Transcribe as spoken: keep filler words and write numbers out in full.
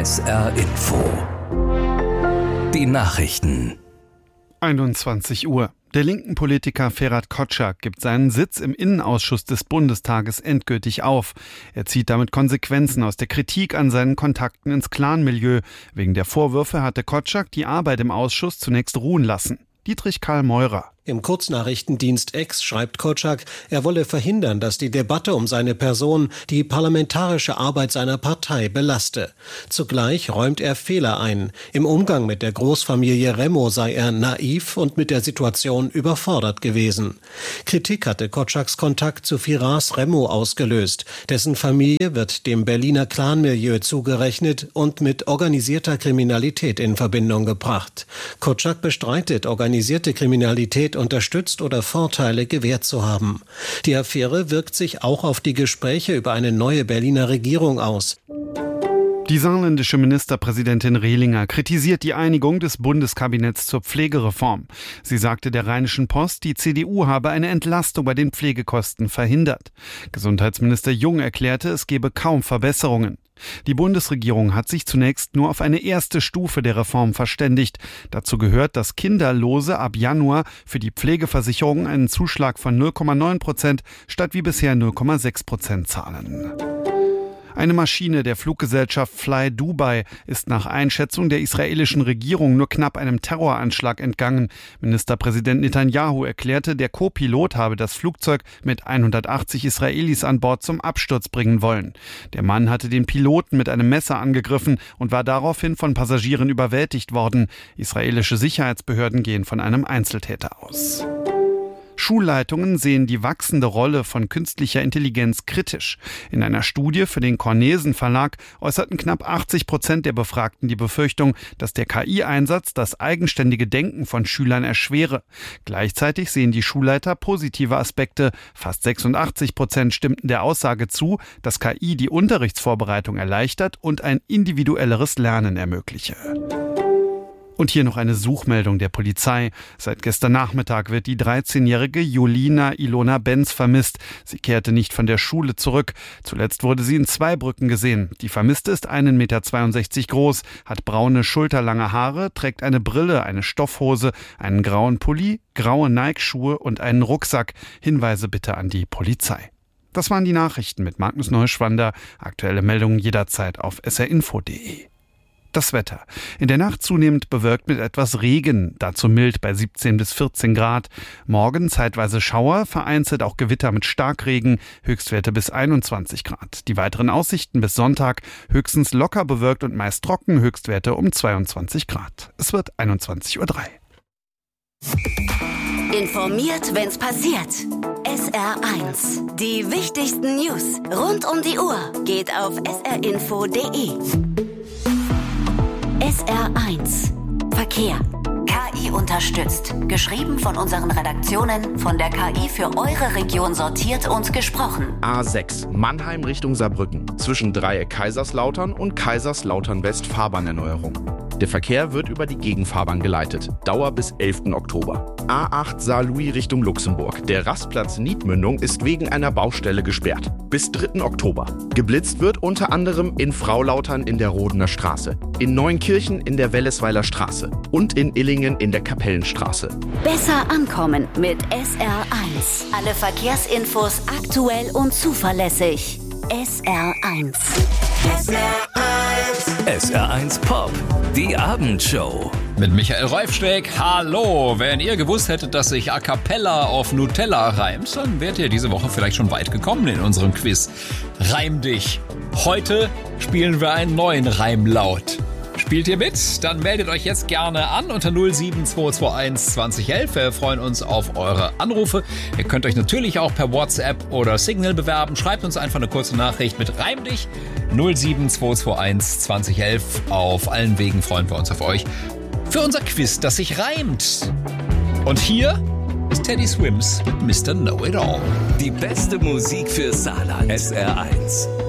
S R Info. Die Nachrichten. einundzwanzig Uhr. Der linken Politiker Ferhat Kotschak gibt seinen Sitz im Innenausschuss des Bundestages endgültig auf. Er zieht damit Konsequenzen aus der Kritik an seinen Kontakten ins Clanmilieu. Wegen der Vorwürfe hatte Kotschak die Arbeit im Ausschuss zunächst ruhen lassen. Dietrich Karl Meurer. Im Kurznachrichtendienst X schreibt Kotschak, er wolle verhindern, dass die Debatte um seine Person die parlamentarische Arbeit seiner Partei belaste. Zugleich räumt er Fehler ein. Im Umgang mit der Großfamilie Remo sei er naiv und mit der Situation überfordert gewesen. Kritik hatte Kotschaks Kontakt zu Firas Remo ausgelöst. Dessen Familie wird dem Berliner Clanmilieu zugerechnet und mit organisierter Kriminalität in Verbindung gebracht. Kotschak bestreitet, organisierte Kriminalität unterstützt oder Vorteile gewährt zu haben. Die Affäre wirkt sich auch auf die Gespräche über eine neue Berliner Regierung aus. Die saarländische Ministerpräsidentin Rehlinger kritisiert die Einigung des Bundeskabinetts zur Pflegereform. Sie sagte der Rheinischen Post, die C D U habe eine Entlastung bei den Pflegekosten verhindert. Gesundheitsminister Jung erklärte, es gebe kaum Verbesserungen. Die Bundesregierung hat sich zunächst nur auf eine erste Stufe der Reform verständigt. Dazu gehört, dass Kinderlose ab Januar für die Pflegeversicherung einen Zuschlag von null Komma neun Prozent statt wie bisher null Komma sechs Prozent zahlen. Eine Maschine der Fluggesellschaft Fly Dubai ist nach Einschätzung der israelischen Regierung nur knapp einem Terroranschlag entgangen. Ministerpräsident Netanyahu erklärte, der Co-Pilot habe das Flugzeug mit hundertachtzig Israelis an Bord zum Absturz bringen wollen. Der Mann hatte den Piloten mit einem Messer angegriffen und war daraufhin von Passagieren überwältigt worden. Israelische Sicherheitsbehörden gehen von einem Einzeltäter aus. Schulleitungen sehen die wachsende Rolle von künstlicher Intelligenz kritisch. In einer Studie für den Cornelsen Verlag äußerten knapp achtzig Prozent der Befragten die Befürchtung, dass der K I-Einsatz das eigenständige Denken von Schülern erschwere. Gleichzeitig sehen die Schulleiter positive Aspekte. Fast sechsundachtzig Prozent stimmten der Aussage zu, dass K I die Unterrichtsvorbereitung erleichtert und ein individuelleres Lernen ermögliche. Und hier noch eine Suchmeldung der Polizei. Seit gestern Nachmittag wird die dreizehnjährige Julina Ilona Benz vermisst. Sie kehrte nicht von der Schule zurück. Zuletzt wurde sie in Zweibrücken gesehen. Die Vermisste ist einen Meter zweiundsechzig groß, hat braune, schulterlange Haare, trägt eine Brille, eine Stoffhose, einen grauen Pulli, graue Nike-Schuhe und einen Rucksack. Hinweise bitte an die Polizei. Das waren die Nachrichten mit Magnus Neuschwander. Aktuelle Meldungen jederzeit auf s r info punkt d e. Das Wetter. In der Nacht zunehmend bewölkt mit etwas Regen, dazu mild bei siebzehn bis vierzehn Grad. Morgen zeitweise Schauer, vereinzelt auch Gewitter mit Starkregen, Höchstwerte bis einundzwanzig Grad. Die weiteren Aussichten bis Sonntag höchstens locker bewölkt und meist trocken, Höchstwerte um zweiundzwanzig Grad. Es wird einundzwanzig Uhr drei. Informiert, wenn's passiert. S R eins. Die wichtigsten News rund um die Uhr geht auf s r info punkt d e. S R eins. Verkehr. K I unterstützt. Geschrieben von unseren Redaktionen, von der K I für eure Region sortiert und gesprochen. A sechs. Mannheim Richtung Saarbrücken. Zwischen Dreieck Kaiserslautern und Kaiserslautern West Fahrbahnerneuerung. Der Verkehr wird über die Gegenfahrbahn geleitet. Dauer bis elften Oktober. A acht Saarlouis Richtung Luxemburg. Der Rastplatz Niedmündung ist wegen einer Baustelle gesperrt. Bis dritten Oktober. Geblitzt wird unter anderem in Fraulautern in der Rodener Straße, in Neunkirchen in der Wellesweiler Straße und in Illingen in der Kapellenstraße. Besser ankommen mit S R eins. Alle Verkehrsinfos aktuell und zuverlässig. S R eins. S R eins. S R eins Pop. Die Abendshow. Mit Michael Reifsteck. Hallo! Wenn ihr gewusst hättet, dass sich A Cappella auf Nutella reimt, dann wärt ihr diese Woche vielleicht schon weit gekommen in unserem Quiz. Reim dich! Heute spielen wir einen neuen Reimlaut. Spielt ihr mit? Dann meldet euch jetzt gerne an unter null sieben zwei zwei eins zwanzig elf. Wir freuen uns auf eure Anrufe. Ihr könnt euch natürlich auch per WhatsApp oder Signal bewerben. Schreibt uns einfach eine kurze Nachricht mit Reim dich. null sieben zwei zwei eins zwanzig elf. Auf allen Wegen freuen wir uns auf euch. Für unser Quiz, das sich reimt. Und hier ist Teddy Swims mit Mister Know-It-All. Die beste Musik für Saarland. S R eins.